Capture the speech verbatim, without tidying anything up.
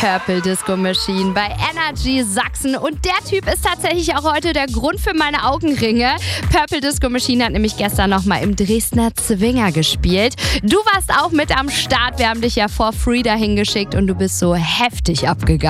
Purple Disco Machine bei Energy Sachsen. Und der Typ ist tatsächlich auch heute der Grund für meine Augenringe. Purple Disco Machine hat nämlich gestern nochmal im Dresdner Zwinger gespielt. Du warst auch mit am Start. Wir haben dich ja for free dahin geschickt und du bist so heftig abgegangen.